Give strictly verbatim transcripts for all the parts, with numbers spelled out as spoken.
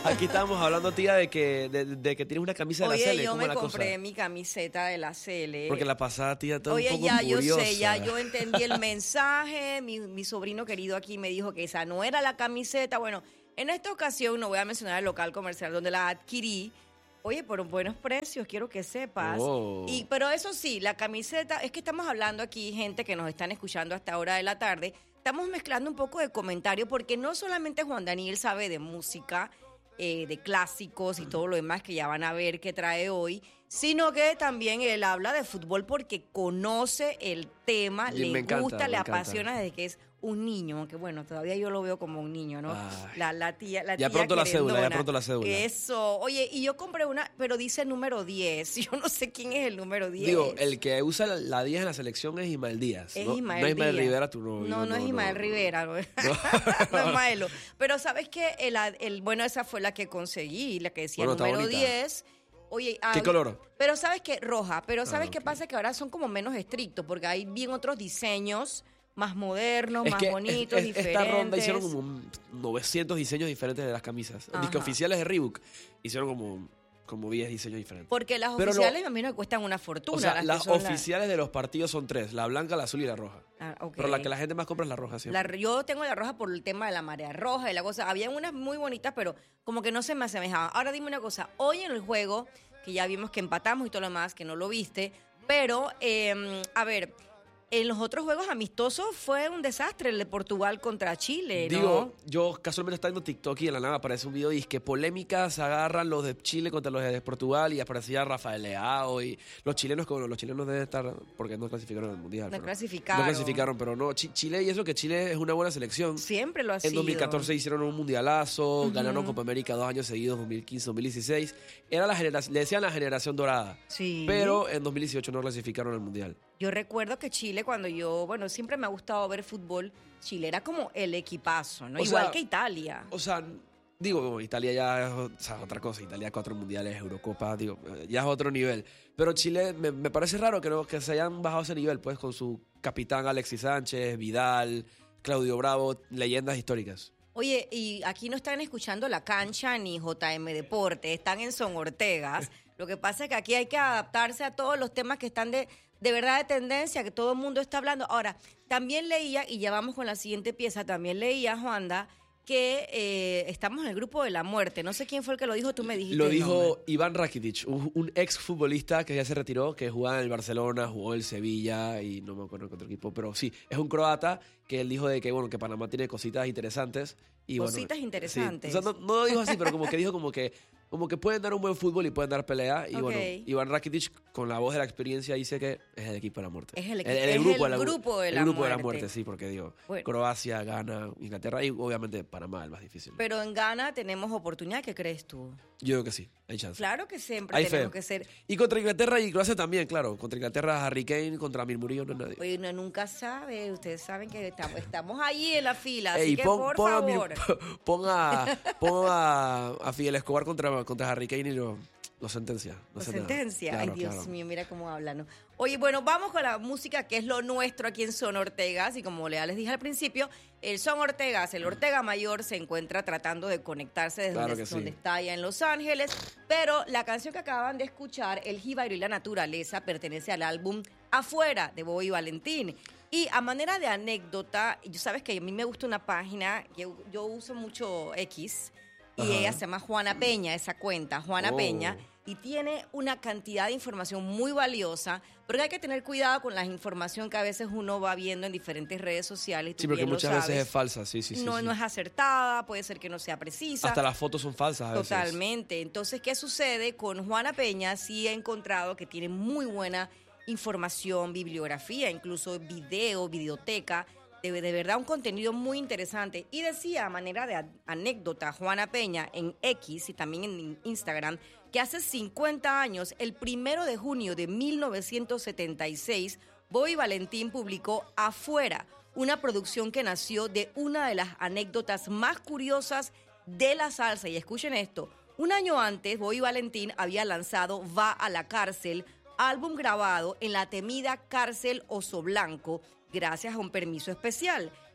Aquí estábamos hablando, tía, de que, de, de que tienes una camisa de Oye, la Cele. yo ¿Cómo me es la compré cosa? mi camiseta de la Cele. Porque la pasada, tía, está un Oye, poco ya curiosa. yo sé, ya yo entendí el mensaje. Mi, mi sobrino querido aquí me dijo que esa no era la camiseta. Bueno, en esta ocasión no voy a mencionar el local comercial donde la adquirí. Oye, por buenos precios, quiero que sepas. Oh. Y, pero eso sí, la camiseta, es que estamos hablando aquí, gente que nos están escuchando hasta hora de la tarde, estamos mezclando un poco de comentario porque no solamente Juan Daniel sabe de música, eh, de clásicos y todo lo demás que ya van a ver que trae hoy, sino que también él habla de fútbol porque conoce el tema, Y le me encanta, gusta, me le encanta. apasiona desde que es un niño, aunque bueno, todavía yo lo veo como un niño, ¿no? Ay. La, la tía, la Ya tía pronto la cédula, ya querendona. pronto la cédula. Eso. Oye, y yo compré una, pero dice número diez. Yo no sé quién es el número diez. Digo, el que usa la- la diez en la selección es Ismael Díaz. Es ¿no? Ismael no es Ismael Díaz. Rivera, tu novio. No, no, es Ismael no. Rivera. No, no es Maelo. Pero ¿sabes qué? El, el, bueno, esa fue la que conseguí, la que decía Bueno, está número bonita. diez. Oye, ah, ¿Qué color? Pero ¿sabes qué? Roja. Pero ¿sabes Ah, qué ok. pasa? Que ahora son como menos estrictos, porque hay bien otros diseños más modernos, Es más que es- bonitos, es- diferentes. esta ronda hicieron como un novecientos diseños diferentes de las camisas. Ajá. Disque oficiales de Reebok hicieron como, como diez diseños diferentes. Porque las Pero lo- oficiales, me imagino que cuestan una fortuna. O sea, las que las son la- oficiales de los partidos son tres: la blanca, la azul y la roja. Ah, ok. Pero la que la gente más compra es la roja siempre. La- yo tengo la roja por el tema de la marea roja y la cosa. Había unas muy bonitas, pero como que no se me asemejaban. Ahora dime una cosa. Hoy en el juego, que ya vimos que empatamos y todo lo demás, que no lo viste, pero, eh, a ver, en los otros juegos amistosos fue un desastre el de Portugal contra Chile, ¿no? Digo, yo casualmente estaba viendo TikTok y en la nada aparece un video y es que polémicas agarran los de Chile contra los de Portugal y aparecía Rafael Leao y los chilenos, como los chilenos deben estar, porque no clasificaron al Mundial. No pero- clasificaron. No clasificaron, pero no, Chi- Chile, y eso que Chile es una buena selección. Siempre lo ha En sido. dos mil catorce hicieron un mundialazo, ganaron Copa América dos años seguidos, dos mil quince, dos mil dieciséis. Era la generación, le decían la generación dorada. Sí. Pero en dos mil dieciocho no clasificaron al mundial. Yo recuerdo que Chile, cuando yo, bueno, siempre me ha gustado ver fútbol, Chile era como el equipazo, ¿no? O Igual sea, que Italia. O sea, digo, Italia ya es o sea, otra cosa. Italia cuatro mundiales, Eurocopa, digo, ya es otro nivel. Pero Chile, me, me parece raro que, no, que se hayan bajado ese nivel, pues, con su capitán Alexis Sánchez, Vidal, Claudio Bravo, leyendas históricas. Oye, y aquí no están escuchando La Cancha ni J M Deporte, están en Son Ortegas. Lo que pasa es que aquí hay que adaptarse a todos los temas que están de, de verdad de tendencia, que todo el mundo está hablando. Ahora, también leía, y ya vamos con la siguiente pieza, también leía, Juanda, que eh, estamos en el grupo de la muerte. No sé quién fue el que lo dijo, tú me dijiste Lo el dijo nombre. Iván Rakitic, un, un ex futbolista que ya se retiró, que jugaba en el Barcelona, jugó en el Sevilla y no me acuerdo qué otro equipo, pero sí, es un croata que él dijo de que, bueno, que Panamá tiene cositas interesantes. Y, bueno, Cositas sí. interesantes. O sea, no, no lo dijo así, pero como que dijo como que, como que pueden dar un buen fútbol y pueden dar pelea. Y Ok. bueno, Iván Rakitic, con la voz de la experiencia, dice que es el equipo de la muerte. Es el equi- el, es el grupo, de la, grupo de el la grupo de la muerte. muerte, sí, porque digo, Bueno. Croacia, Ghana, Inglaterra y obviamente Panamá, el más difícil. Pero en Ghana tenemos oportunidad, ¿qué crees tú? Yo creo que sí, hay chance. Claro que siempre Hay tenemos fe. que ser... Y contra Inglaterra y Croacia también, claro. Contra Inglaterra, Harry Kane, contra Mir Murillo, no es nadie. Oye, uno nunca sabe, ustedes saben que estamos, estamos ahí en la fila, así Ey, que pon, por pon a Mir- favor. pon a, pon a, a Fidel Escobar contra, contra Harry Kane y lo, lo sentencia. No Lo hace nada. sentencia. Claro, Ay, Dios claro. mío, mira cómo hablan. ¿No? Oye, bueno, vamos con la música que es lo nuestro aquí en Son Ortegas. Y como ya les dije al principio, el Son Ortegas, el Ortega Mayor, se encuentra tratando de conectarse desde Claro donde, que sí. donde está allá en Los Ángeles. Pero la canción que acaban de escuchar, El Jíbaro y la Naturaleza, pertenece al álbum Afuera, de Bobby Valentín. Y a manera de anécdota, y sabes que a mí me gusta una página, que yo, yo uso mucho X, y Ajá. ella se llama Juana Peña, esa cuenta, Juana Oh. Peña, y tiene una cantidad de información muy valiosa, pero hay que tener cuidado con la información que a veces uno va viendo en diferentes redes sociales. Tú Sí, porque bien lo muchas veces sabes. es falsa, sí, sí, sí. no, sí. no es acertada, puede ser que no sea precisa. Hasta las fotos son falsas a veces. Totalmente. Entonces, ¿qué sucede? Con Juana Peña sí he encontrado que tiene muy buena información, bibliografía, incluso video, videoteca, de, de verdad un contenido muy interesante. Y decía a manera de a- anécdota Juana Peña en X y también en Instagram que hace cincuenta años, el primero de junio de mil novecientos setenta y seis, Bobby Valentín publicó Afuera, una producción que nació de una de las anécdotas más curiosas de la salsa. Y escuchen esto, un año antes Bobby Valentín había lanzado Va a la cárcel, álbum grabado en la temida cárcel Oso Blanco, gracias a un permiso especial.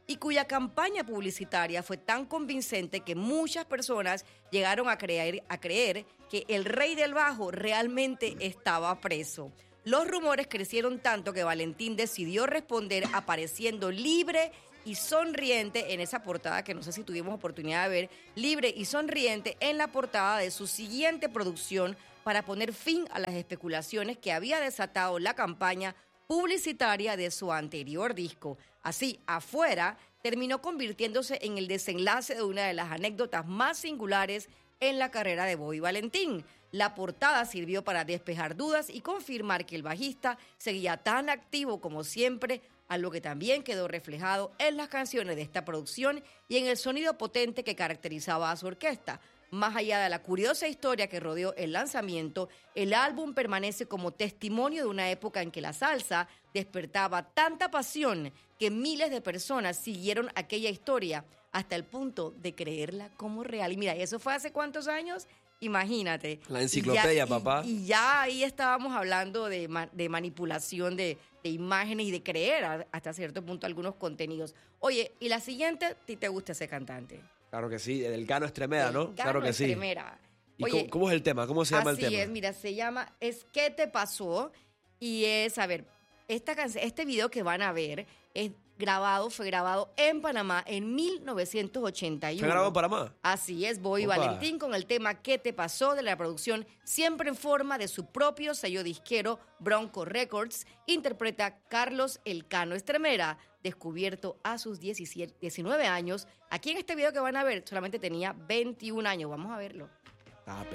y cuya campaña publicitaria fue tan convincente que muchas personas llegaron a creer, a creer que el rey del bajo realmente estaba preso. Los rumores crecieron tanto que Valentín decidió responder apareciendo libre y sonriente en esa portada, que no sé si tuvimos oportunidad de ver, libre y sonriente en la portada de su siguiente producción para poner fin a las especulaciones que había desatado la campaña publicitaria de su anterior disco. Así, Afuera terminó convirtiéndose en el desenlace de una de las anécdotas más singulares en la carrera de Bobby Valentín. La portada sirvió para despejar dudas y confirmar que el bajista seguía tan activo como siempre, a lo que también quedó reflejado en las canciones de esta producción y en el sonido potente que caracterizaba a su orquesta. Más allá de la curiosa historia que rodeó el lanzamiento, el álbum permanece como testimonio de una época en que la salsa despertaba tanta pasión que miles de personas siguieron aquella historia hasta el punto de creerla como real. Y mira, ¿eso fue hace cuántos años? Imagínate. La enciclopedia, y ya, papá. Y, y ya ahí estábamos hablando de, ma- de manipulación de, de imágenes y de creer a- hasta cierto punto algunos contenidos. Oye, y la siguiente, ¿a ti te gusta ese cantante? Claro que sí, el Cano Estremera, ¿no? El Cano Claro que sí. Estremera. ¿Y Oye, cómo, cómo es el tema? ¿Cómo se llama el así tema? es, mira, se llama Es ¿Qué te pasó? Y es, a ver, esta canción, este video que van a ver es grabado, fue grabado en Panamá en mil novecientos ochenta y uno. ¿Se grabó en Panamá? Así es, Bobby Opa. Valentín con el tema ¿Qué te pasó? De la producción siempre en forma de su propio sello disquero Bronco Records, interpreta Carlos El Cano Estremera, descubierto a sus diecisiete, diecinueve años. Aquí en este video que van a ver solamente tenía veintiún años. Vamos a verlo. Ah,